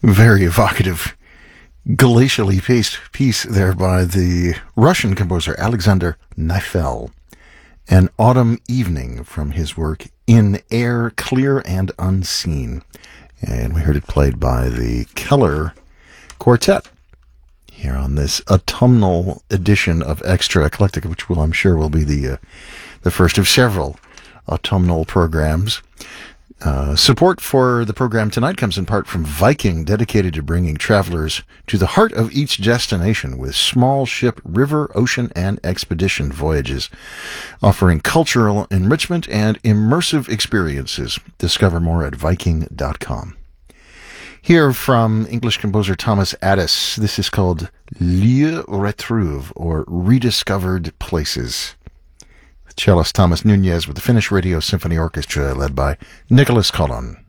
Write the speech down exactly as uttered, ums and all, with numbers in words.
Very evocative, glacially paced piece there by the Russian composer Alexander Neifel. An autumn evening from his work In Air Clear and Unseen. And we heard it played by the Keller Quartet here on this autumnal edition of Extra Eclectic, which will, I'm sure, will be the uh, the first of several autumnal programs. Uh, support for the program tonight comes in part from Viking, dedicated to bringing travelers to the heart of each destination with small ship, river, ocean, and expedition voyages, offering cultural enrichment and immersive experiences. Discover more at Viking dot com. Here from English composer Thomas Addis, this is called Lieux Retrouve, or Rediscovered Places. Cellist Thomas Nunez with the Finnish Radio Symphony Orchestra, led by Nicholas Collin.